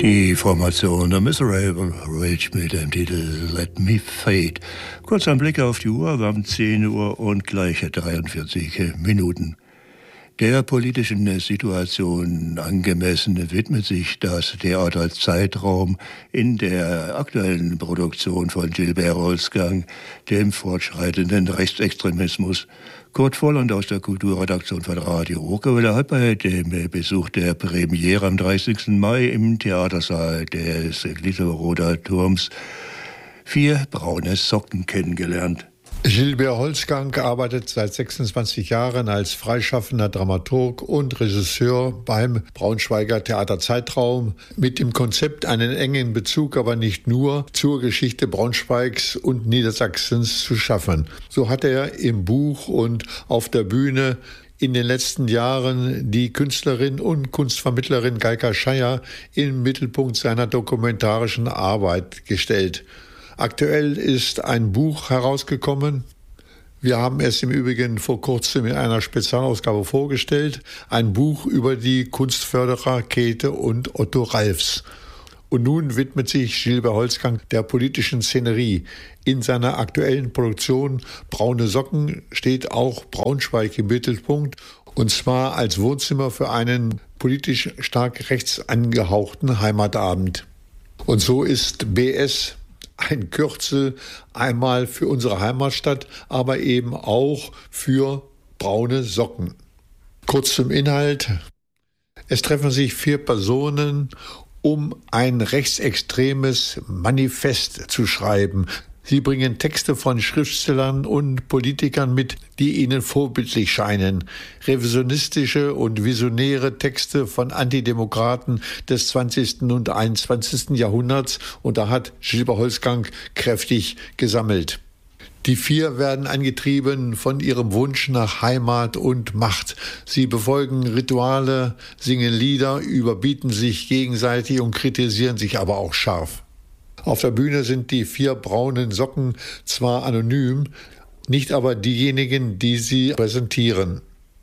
Die Formation The Miserable Rage mit dem Titel Let Me Fade. Kurz ein Blick auf die Uhr, wir haben 10 Uhr und gleich 43 Minuten. Der politischen Situation angemessen widmet sich das Theater Zeitraum in der aktuellen Produktion von Gilbert Holzgang dem fortschreitenden Rechtsextremismus. Kurt Volland aus der Kulturredaktion von Radio Ruhrgewitter hat bei dem Besuch der Premiere am 30. Mai im Theatersaal des Glitterroder Turms 4 braune Socken kennengelernt. Gilbert Holzgang arbeitet seit 26 Jahren als freischaffender Dramaturg und Regisseur beim Braunschweiger Theater Zeitraum mit dem Konzept, einen engen Bezug, aber nicht nur, zur Geschichte Braunschweigs und Niedersachsens zu schaffen. So hat er im Buch und auf der Bühne in den letzten Jahren die Künstlerin und Kunstvermittlerin Geika Scheier im Mittelpunkt seiner dokumentarischen Arbeit gestellt. Aktuell ist ein Buch herausgekommen. Wir haben es im Übrigen vor kurzem in einer Spezialausgabe vorgestellt. Ein Buch über die Kunstförderer Käthe und Otto Ralfs. Und nun widmet sich Gilbert Holzgang der politischen Szenerie. In seiner aktuellen Produktion Braune Socken steht auch Braunschweig im Mittelpunkt. Und zwar als Wohnzimmer für einen politisch stark rechts angehauchten Heimatabend. Und so ist BS ein Kürzel einmal für unsere Heimatstadt, aber eben auch für braune Socken. Kurz zum Inhalt. Es treffen sich 4 Personen, um ein rechtsextremes Manifest zu schreiben. Sie bringen Texte von Schriftstellern und Politikern mit, die ihnen vorbildlich scheinen. Revisionistische und visionäre Texte von Antidemokraten des 20. und 21. Jahrhunderts. Und da hat Gilbert Holzgang kräftig gesammelt. Die 4 werden angetrieben von ihrem Wunsch nach Heimat und Macht. Sie befolgen Rituale, singen Lieder, überbieten sich gegenseitig und kritisieren sich aber auch scharf. Auf der Bühne sind die 4 braunen Socken zwar anonym, nicht aber diejenigen, die sie präsentieren.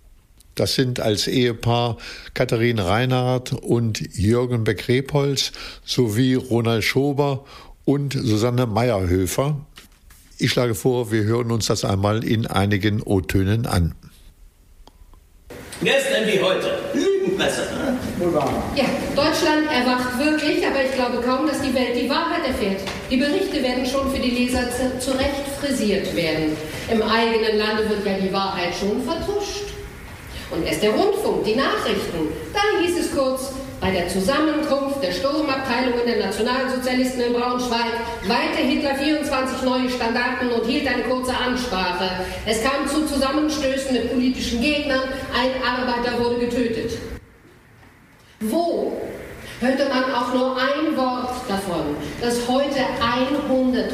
Das sind als Ehepaar Katharine Reinhardt und Jürgen Beck-Repholz sowie Ronald Schober und Susanne Meyerhöfer. Ich schlage vor, wir hören uns das einmal in einigen O-Tönen an. Gestern wie heute. Lügenpresse. Ja, Deutschland erwacht wirklich, aber ich glaube kaum, dass die Welt die Wahrheit erfährt. Die Berichte werden schon für die Leser zurecht frisiert werden. Im eigenen Lande wird ja die Wahrheit schon vertuscht. Und erst der Rundfunk, die Nachrichten. Dann hieß es kurz, bei der Zusammenkunft der Sturmabteilungen der Nationalsozialisten in Braunschweig weihte Hitler 24 neue Standarten und hielt eine kurze Ansprache. Es kam zu Zusammenstößen mit politischen Gegnern, ein Arbeiter wurde getötet. Wo hörte man auch nur ein Wort davon, dass heute 104.000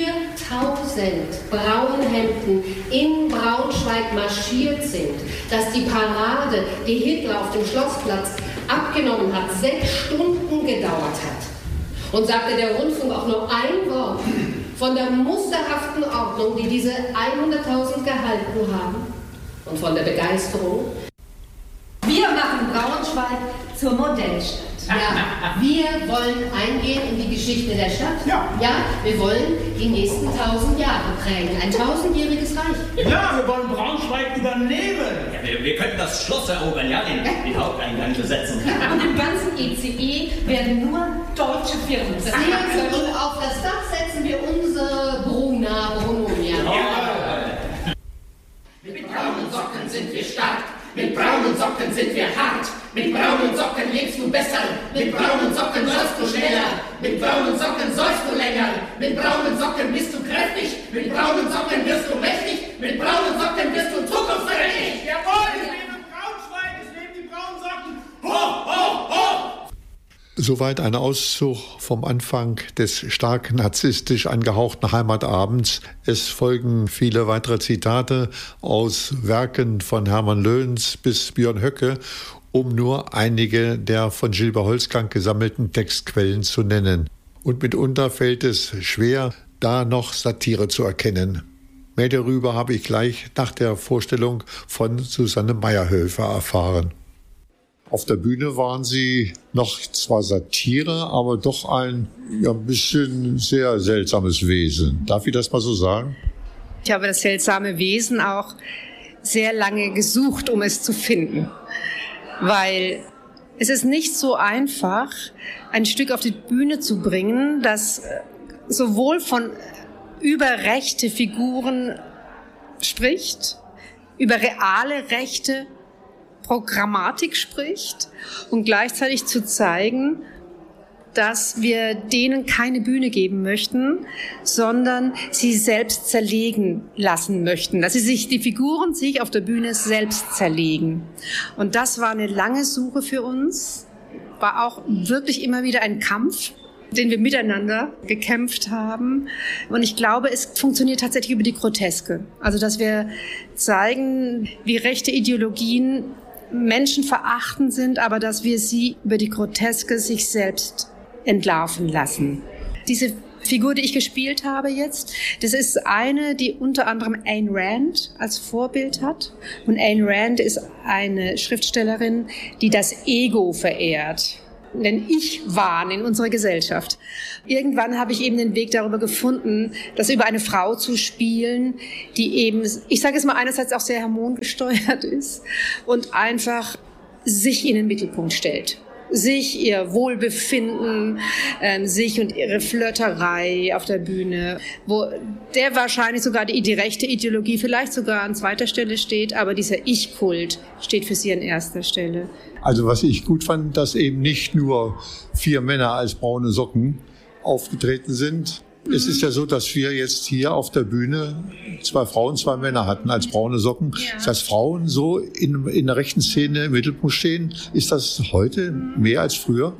Braunhemden in Braunschweig marschiert sind, dass die Parade, die Hitler auf dem Schlossplatz abgenommen hat, 6 Stunden gedauert hat. Und sagte der Rundfunk auch nur ein Wort von der musterhaften Ordnung, die diese 100.000 gehalten haben und von der Begeisterung. Wir machen Braunschweig zur Modellstadt. Ja, wir wollen eingehen in die Geschichte der Stadt. Ja, wir wollen die nächsten 1000 Jahre prägen. Ein 1000-jähriges Reich. Ja, wir wollen Braunschweig übernehmen. Ja, wir könnten das Schloss erobern, ja, den Haupteingang besetzen. Und im ganzen ECE werden nur deutsche Firmen sein. Und auf das Dach setzen wir unsere Bruna Brunomia. Ja. Mit braunen Socken sind wir stark. Mit braunen Socken sind wir hart. Mit braunen Socken lebst du besser. Mit braunen Socken sollst du schneller. Mit braunen Socken sollst du länger. Mit braunen Socken bist du kräftig. Mit braunen Socken wirst du mächtig. Mit braunen Socken wirst du zukunftsträchtig. Jawohl, es lebe Braunschweig, es leben die braunen Socken. Hoch, hoch, hoch! Soweit ein Auszug vom Anfang des stark narzisstisch angehauchten Heimatabends. Es folgen viele weitere Zitate aus Werken von Hermann Löns bis Björn Höcke, um nur einige der von Gilbert Holzgang gesammelten Textquellen zu nennen. Und mitunter fällt es schwer, da noch Satire zu erkennen. Mehr darüber habe ich gleich nach der Vorstellung von Susanne Meyerhöfer erfahren. Auf der Bühne waren Sie noch zwar Satire, aber doch ein bisschen sehr seltsames Wesen. Darf ich das mal so sagen? Ich habe das seltsame Wesen auch sehr lange gesucht, um es zu finden. Weil es ist nicht so einfach, ein Stück auf die Bühne zu bringen, das sowohl von über rechte Figuren spricht, über reale rechte Programmatik spricht und gleichzeitig zu zeigen, dass wir denen keine Bühne geben möchten, sondern sie selbst zerlegen lassen möchten. Dass die Figuren sich auf der Bühne selbst zerlegen. Und das war eine lange Suche für uns, war auch wirklich immer wieder ein Kampf, den wir miteinander gekämpft haben. Und ich glaube, es funktioniert tatsächlich über die Groteske. Also, dass wir zeigen, wie rechte Ideologien menschenverachtend sind, aber dass wir sie über die Groteske sich selbst entlarven lassen. Diese Figur, die ich gespielt habe jetzt, das ist eine, die unter anderem Ayn Rand als Vorbild hat. Und Ayn Rand ist eine Schriftstellerin, die das Ego verehrt, den Ich-Wahn in unserer Gesellschaft. Irgendwann habe ich eben den Weg darüber gefunden, das über eine Frau zu spielen, die eben, ich sage es mal, einerseits auch sehr hormongesteuert ist und einfach sich in den Mittelpunkt stellt. Sich, ihr Wohlbefinden, sich und ihre Flirterei auf der Bühne, wo der wahrscheinlich sogar die rechte Ideologie vielleicht sogar an zweiter Stelle steht, aber dieser Ich-Kult steht für sie an erster Stelle. Also was ich gut fand, dass eben nicht nur 4 Männer als braune Socken aufgetreten sind. Es ist ja so, dass wir jetzt hier auf der Bühne 2 Frauen, 2 Männer hatten als braune Socken. Ja. Das heißt, Frauen so in der rechten Szene im Mittelpunkt stehen. Ist das heute mehr als früher?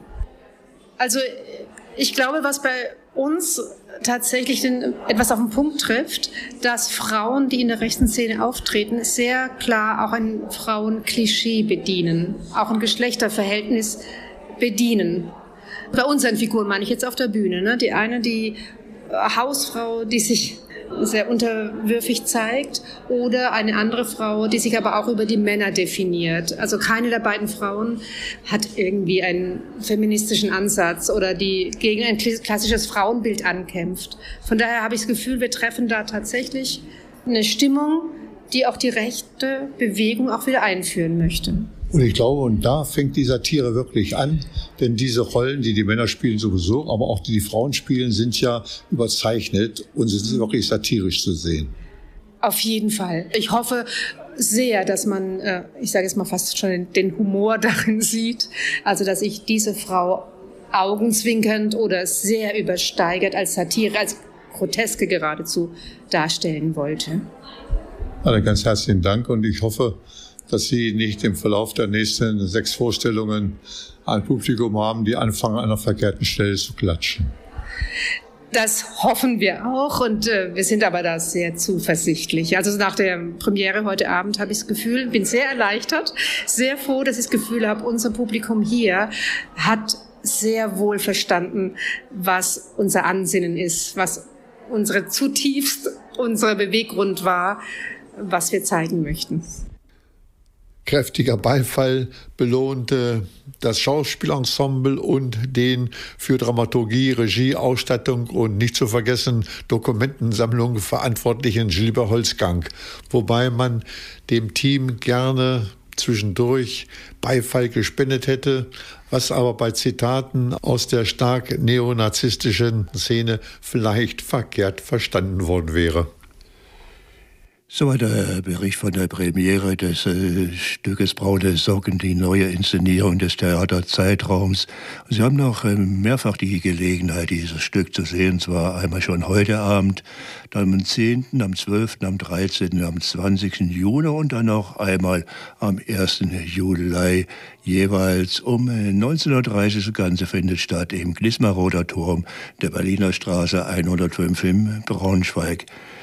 Also ich glaube, was bei uns tatsächlich etwas auf den Punkt trifft, dass Frauen, die in der rechten Szene auftreten, sehr klar auch ein Frauenklischee bedienen, auch ein Geschlechterverhältnis bedienen. Bei unseren Figuren meine ich jetzt auf der Bühne, ne? Die eine, die Hausfrau, die sich sehr unterwürfig zeigt, oder eine andere Frau, die sich aber auch über die Männer definiert. Also keine der beiden Frauen hat irgendwie einen feministischen Ansatz oder die gegen ein klassisches Frauenbild ankämpft. Von daher habe ich das Gefühl, wir treffen da tatsächlich eine Stimmung, die auch die rechte Bewegung auch wieder einführen möchte. Und ich glaube, und da fängt die Satire wirklich an, denn diese Rollen, die Männer spielen sowieso, aber auch die Frauen spielen, sind ja überzeichnet und sind wirklich satirisch zu sehen. Auf jeden Fall. Ich hoffe sehr, dass man, ich sage jetzt mal fast schon den Humor darin sieht, also dass ich diese Frau augenzwinkernd oder sehr übersteigert als Satire, als Groteske geradezu darstellen wollte. Also ganz herzlichen Dank und ich hoffe, dass Sie nicht im Verlauf der nächsten 6 Vorstellungen ein Publikum haben, die anfangen, an einer verkehrten Stelle zu klatschen. Das hoffen wir auch und wir sind aber da sehr zuversichtlich. Also nach der Premiere heute Abend habe ich das Gefühl, bin sehr erleichtert, sehr froh, dass ich das Gefühl habe, unser Publikum hier hat sehr wohl verstanden, was unser Ansinnen ist, was unser Beweggrund war, was wir zeigen möchten. Kräftiger Beifall belohnte das Schauspielensemble und den für Dramaturgie, Regie, Ausstattung und nicht zu vergessen Dokumentensammlung verantwortlichen Gilbert Holzgang, wobei man dem Team gerne zwischendurch Beifall gespendet hätte, was aber bei Zitaten aus der stark neonazistischen Szene vielleicht verkehrt verstanden worden wäre. Soweit der Bericht von der Premiere des Stückes Braune Socken, die neue Inszenierung des Theaterzeitraums. Sie haben noch mehrfach die Gelegenheit, dieses Stück zu sehen, zwar einmal schon heute Abend, dann am 10., am 12., am 13., am 20. Juni und dann noch einmal am 1. Juli, jeweils um 19.30 Uhr. Das Ganze findet statt im Glismaroder Turm der Berliner Straße 105 in Braunschweig.